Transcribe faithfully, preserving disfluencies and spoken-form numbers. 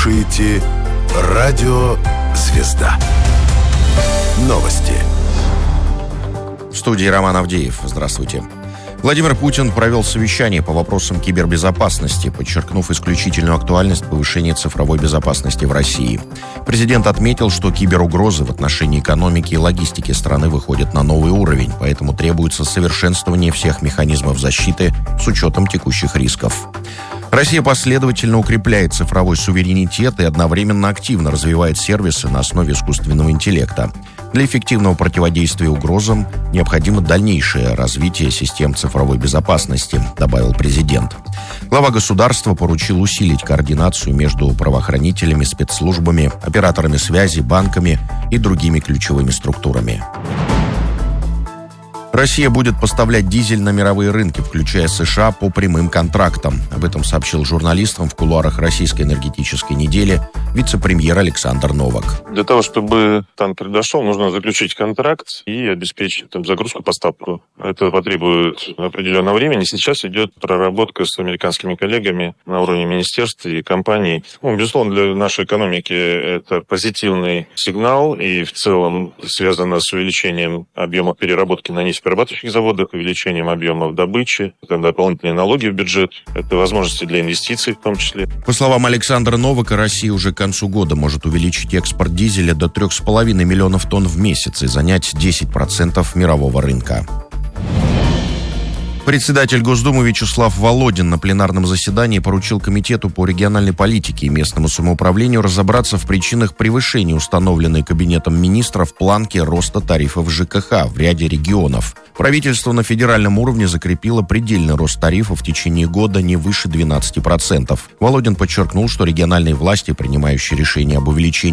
слушаете «Радио Звезда». Новости. В студии Роман Авдеев. Здравствуйте. Владимир Путин провел совещание по вопросам кибербезопасности, подчеркнув исключительную актуальность повышения цифровой безопасности в России. Президент отметил, что киберугрозы в отношении экономики и логистики страны выходят на новый уровень, поэтому требуется совершенствование всех механизмов защиты с учетом текущих рисков. Россия последовательно укрепляет цифровой суверенитет и одновременно активно развивает сервисы на основе искусственного интеллекта. Для эффективного противодействия угрозам необходимо дальнейшее развитие систем цифровой безопасности, добавил президент. Глава государства поручил усилить координацию между правоохранителями, спецслужбами, операторами связи, банками и другими ключевыми структурами. Россия будет поставлять дизель на мировые рынки, включая США, по прямым контрактам. Об этом сообщил журналистам в кулуарах российской энергетической недели вице-премьер Александр Новак. Для того, чтобы танкер дошел, нужно заключить контракт и обеспечить там загрузку, поставку. Это потребует определенного времени. Сейчас идет проработка с американскими коллегами на уровне министерств и компаний. Ну, безусловно, для нашей экономики это позитивный сигнал и в целом связано с увеличением объема переработки на нефтеперерабатывающих заводах, увеличением объемов добычи, это дополнительные налоги в бюджет, это возможности для инвестиций в том числе. По словам Александра Новака, Россия уже к концу года может увеличить экспорт дизеля до трех с половиной миллионов тонн в месяц и занять десять процентов мирового рынка. Председатель Госдумы Вячеслав Володин на пленарном заседании поручил Комитету по региональной политике и местному самоуправлению разобраться в причинах превышения установленной Кабинетом министров планки роста тарифов ЖКХ в ряде регионов. Правительство на федеральном уровне закрепило предельный рост тарифов в течение года не выше двенадцати процентов. Володин подчеркнул, что региональные власти, принимающие решения об увеличении